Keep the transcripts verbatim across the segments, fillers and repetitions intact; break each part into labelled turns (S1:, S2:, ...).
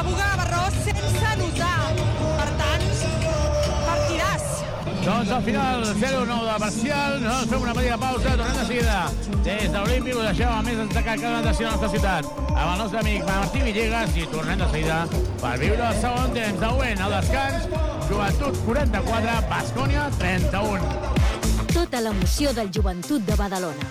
S1: la Buga Gavarró sense notar. Per tant, partiràs.
S2: Doncs al final, zero nou de parcial. Nosaltres fem una petita pausa, tornem de seguida. Des d'Olímpic ho deixem el més destacat que ha de ser la nostra ciutat. Amb el nostre amic Martí Villegas i tornem de seguida per viure el segon temps. Següent, al descans, Joventut quaranta-quatre, Baskonia trenta-un.
S3: Tota l'emoció del Joventut de Badalona.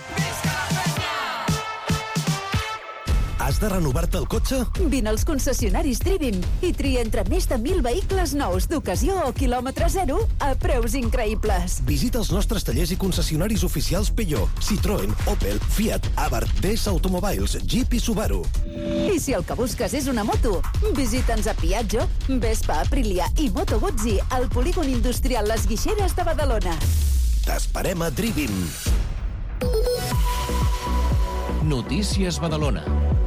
S4: Has de renovar-te el cotxe?
S5: Vine als concessionaris Trivim i tria entre més de mil vehicles nous d'ocasió o quilòmetre zero a preus increïbles.
S4: Visita els nostres tallers i concessionaris oficials Peugeot, Citroën, Opel, Fiat, Abarth, D E S Automobiles, Jeep i Subaru.
S5: I si el que busques és una moto, visita'ns a Piaggio, Vespa, Aprilia i Moto Guzzi al polígon industrial Les Guixeres de Badalona.
S4: T'esperem a Trivim.
S6: Notícies Badalona.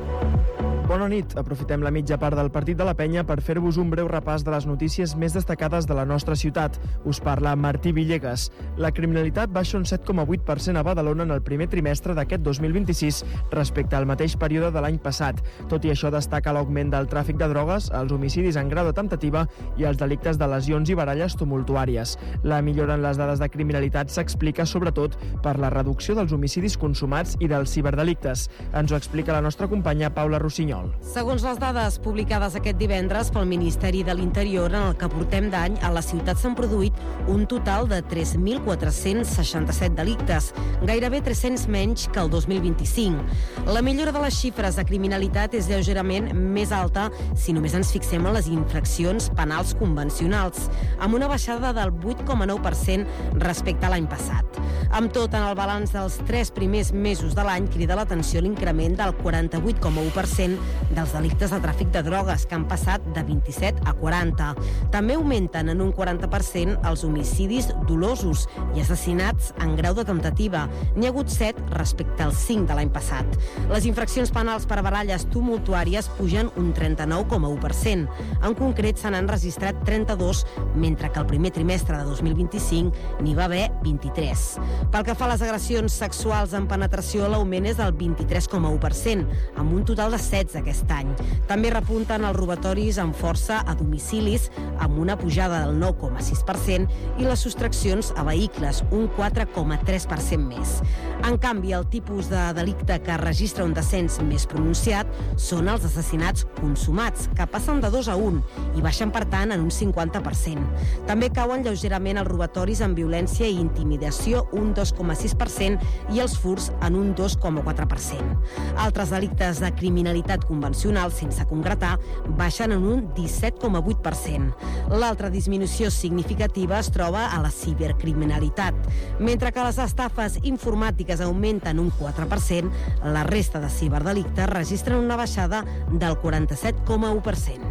S7: Bona nit. Aprofitem la mitja part del partit de la Penya per fer-vos un breu repàs de les notícies més destacades de la nostra ciutat. Us parla Martí Villegas. La criminalitat baixa un set coma vuit per cent a Badalona en el primer trimestre d'aquest dos mil vint-i-sis respecte al mateix període de l'any passat. Tot i això, destaca l'augment del tràfic de drogues, els homicidis en grau de temptativa i els delictes de lesions i baralles tumultuàries. La millora en les dades de criminalitat s'explica sobretot per la reducció dels homicidis consumats i dels ciberdelictes. Ens ho explica la nostra companya Paula Rossinyol.
S8: Segons les dades publicades aquest divendres pel Ministeri de l'Interior, en el que portem d'any, a la ciutat s'han produït un total de tres mil quatre-cents seixanta-set delictes, gairebé tres-cents menys que el dos mil vint-i-cinc. La millora de les xifres de criminalitat és lleugerament més alta si només ens fixem en les infraccions penals convencionals, amb una baixada del vuit coma nou per cent respecte a l'any passat. Amb tot, en el balanç dels tres primers mesos de l'any crida l'atenció l'increment del quaranta-vuit coma u per cent dels delictes de tràfic de drogues, que han passat de vint-i-set a quaranta. També augmenten en un quaranta per cent els homicidis dolosos i assassinats en grau de temptativa. N'hi ha hagut set respecte als cinc de l'any passat. Les infraccions penals per baralles tumultuàries pugen un trenta-nou coma u per cent. En concret, se n'han registrat trenta-dos, mentre que el primer trimestre de dos mil vint-i-cinc n'hi va haver vint-i-tres. Pel que fa a les agressions sexuals en penetració, l'augment és del vint-i-tres coma u per cent, amb un total de setze aquest any. També repunten els robatoris amb força a domicilis, amb una pujada del nou coma sis per cent, i les sostraccions a vehicles, un quatre coma tres per cent més. En canvi, el tipus de delicte que registra un descens més pronunciat són els assassinats consumats, que passen de dos a un i baixen, per tant, en un cinquanta per cent. També cauen lleugerament els robatoris amb violència i intimidació, un dos coma sis per cent, i els furts en un dos coma quatre per cent. Altres delictes de criminalitat convencional sense concretar baixen en un disset coma vuit per cent. L'altra disminució significativa es troba a la cibercriminalitat. Mentre que les estafes informàtiques augmenten un quatre per cent, la resta de ciberdelictes registren una baixada del quaranta-set coma u per cent.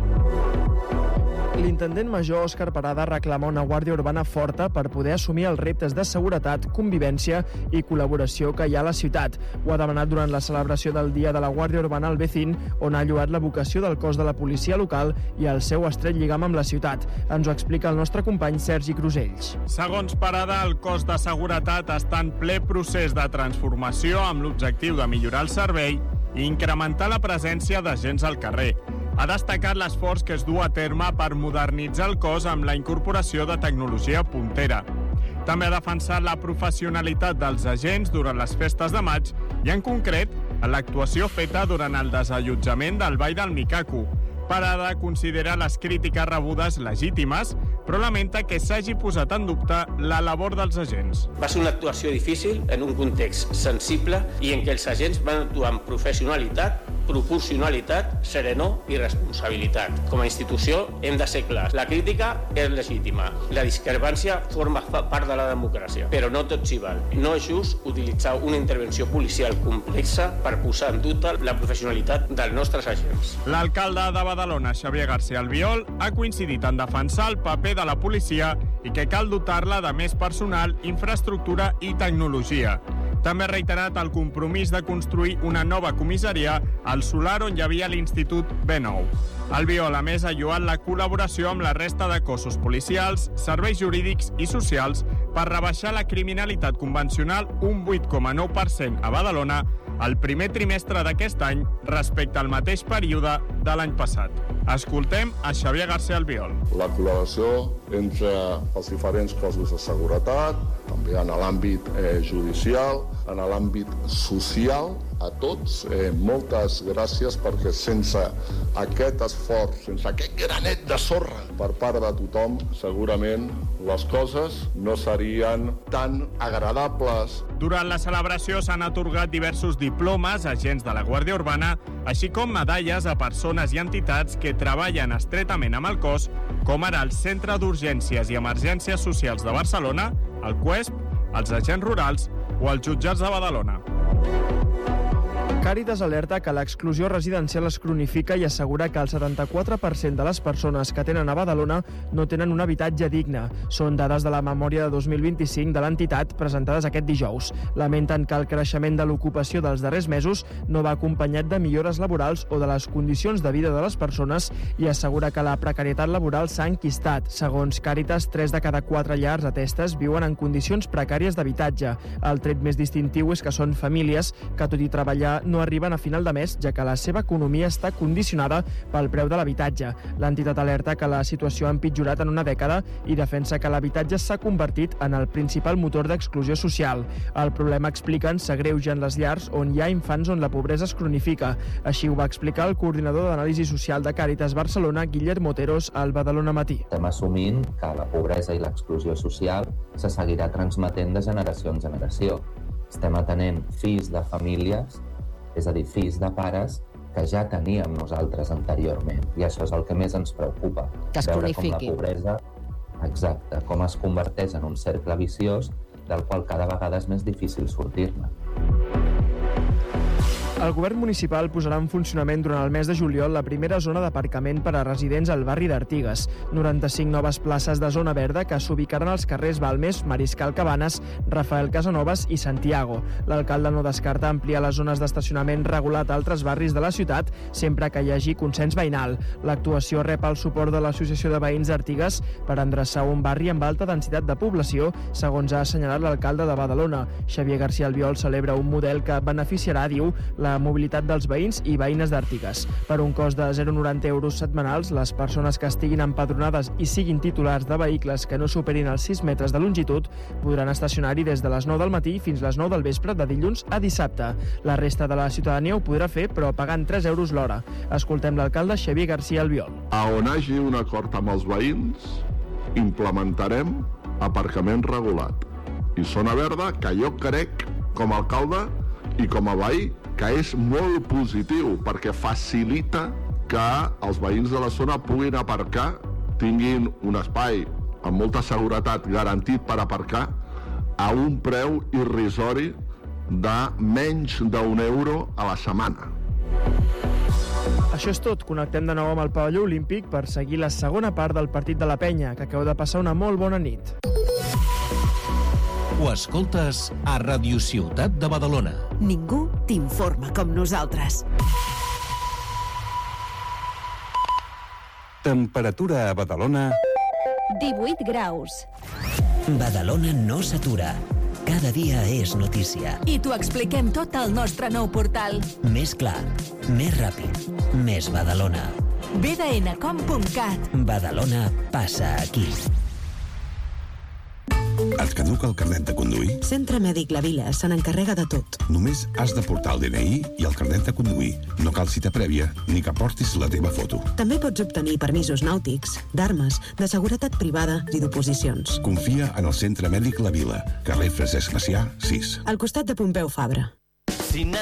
S7: L'intendent major Òscar Parada reclama una guàrdia urbana forta per poder assumir els reptes de seguretat, convivència i col·laboració que hi ha a la ciutat. Ho ha demanat durant la celebració del Dia de la Guàrdia Urbana al Becín, on ha lloat la vocació del cos de la policia local i el seu estret lligam amb la ciutat. Ens ho explica el nostre company Sergi Crusells.
S9: Segons Parada, el cos de seguretat està en ple procés de transformació amb l'objectiu de millorar el servei i incrementar la presència d'agents al carrer. Ha destacat l'esforç que es du a terme per modernitzar el cos amb la incorporació de tecnologia puntera. També ha defensat la professionalitat dels agents durant les festes de maig i, en concret, en l'actuació feta durant el desallotjament del Ball del Micaco. Parada considera les crítiques rebudes legítimes, però lamenta que s'hagi posat en dubte la labor dels agents.
S10: Va ser una actuació difícil en un context sensible i en què els agents van actuar amb professionalitat, proporcionalitat, serenor i responsabilitat. Com a institució hem de ser clars. La crítica és legítima. La discrepància forma part de la democràcia, però no tot s'hi val. No és just utilitzar una intervenció policial complexa per posar en dubte la professionalitat dels nostres agents.
S9: L'alcalde de Badalona, Xavier García Albiol, ha coincidit en defensar el paper de la policia i que cal dotar-la de més personal, infraestructura i tecnologia. També ha reiterat el compromís de construir una nova comissaria al solar on hi havia l'Institut B nou. Albiol, a més, ha lloat la col·laboració amb la resta de cossos policials, serveis jurídics i socials per rebaixar la criminalitat convencional un vuit coma nou per cent a Badalona el primer trimestre d'aquest any respecte al mateix període de l'any passat. Escoltem a Xavier García Albiol.
S11: La col·laboració entre els diferents cossos de seguretat, també en l'àmbit eh, judicial, en l'àmbit social, a tots, eh, moltes gràcies, perquè sense aquest esforç, sense aquest granet de sorra per part de tothom, segurament les coses no serien tan agradables.
S9: Durant la celebració s'han atorgat diversos diplomes a agents de la Guàrdia Urbana, així com medalles a persones i entitats que treballen estretament amb el cos, com ara el Centre d'Urgències i Emergències Socials de Barcelona, el CUESP, els agents rurals o els jutjats de Badalona.
S7: Càritas alerta que l'exclusió residencial es cronifica i assegura que el setanta-quatre per cent de les persones que tenen a Badalona no tenen un habitatge digne. Són dades de la memòria de dos mil vint-i-cinc de l'entitat presentades aquest dijous. Lamenten que el creixement de l'ocupació dels darrers mesos no va acompanyat de millores laborals o de les condicions de vida de les persones i assegura que la precarietat laboral s'ha enquistat. Segons Càritas, tres de cada quatre llars atestes viuen en condicions precàries d'habitatge. El tret més distintiu és que són famílies que, tot i treballar, no arriben a final de mes, ja que la seva economia està condicionada pel preu de l'habitatge. L'entitat alerta que la situació ha empitjorat en una dècada i defensa que l'habitatge s'ha convertit en el principal motor d'exclusió social. El problema, expliquen, s'agreuja en les llars on hi ha infants on la pobresa es cronifica. Així ho va explicar el coordinador d'anàlisi social de Càritas Barcelona, Guillermo Oteros, al Badalona Matí.
S12: Estem assumint que la pobresa i l'exclusió social se seguirà transmetent de generació en generació. Estem atenent fills de famílies, és a dir, fills de pares que ja teníem nosaltres anteriorment. I això és el que més ens preocupa.
S8: Que es
S12: veure
S8: cronifiqui.
S12: com la pobresa, exacte, com es converteix en un cercle viciós del qual cada vegada és més difícil sortir-ne.
S7: El govern municipal posarà en funcionament durant el mes de juliol la primera zona d'aparcament per a residents al barri d'Artigues. noranta-cinc noves places de zona verda que s'ubicaran als carrers Balmes, Mariscal Cabanes, Rafael Casanovas i Santiago. L'alcalde no descarta ampliar les zones d'estacionament regulat a altres barris de la ciutat, sempre que hi hagi consens veïnal. L'actuació rep el suport de l'Associació de Veïns d'Artigues per endreçar un barri amb alta densitat de població, segons ha assenyalat l'alcalde de Badalona. Xavier García Albiol celebra un model que beneficiarà, diu, la mobilitat dels veïns i veïnes d'Àrtigues. Per un cost de zero coma noranta euros setmanals, les persones que estiguin empadronades i siguin titulars de vehicles que no superin els sis metres de longitud podran estacionar-hi des de les nou del matí fins les nou del vespre de dilluns a dissabte. La resta de la ciutadania ho podrà fer, però pagant tres euros l'hora. Escoltem l'alcalde Xavier García Albiol.
S11: A on hagi un acord amb els veïns, implementarem aparcament regulat. I zona verda, que jo crec, com a alcalde i com a veí, que és molt positiu, perquè facilita que els veïns de la zona puguin aparcar, tinguin un espai amb molta seguretat garantit per aparcar a un preu irrisori de menys d'un euro a la setmana.
S7: Això és tot. Connectem de nou amb el pavelló olímpic per seguir la segona part del partit de la Penya, que acabeu de passar una molt bona nit.
S6: Ho escoltes a Radio Ciutat de Badalona.
S5: Ningú t'informa com nosaltres.
S13: Temperatura a Badalona...
S3: divuit graus.
S14: Badalona no s'atura. Cada dia és notícia.
S5: I t'ho expliquem tot al nostre nou portal.
S14: Més clar, més ràpid, més Badalona.
S5: b d n com punt cat.
S14: Badalona passa aquí.
S13: Et caduca el carnet de conduir?
S15: Centre Mèdic La Vila se n'encarrega de tot.
S13: Només has de portar el D N I i el carnet de conduir. No cal cita prèvia ni que portis la teva foto.
S15: També pots obtenir permisos nàutics, d'armes, de seguretat privada i d'oposicions.
S13: Confia en el Centre Mèdic La Vila, carrer Francesc Macià, sis.
S15: Al costat de Pompeu Fabra.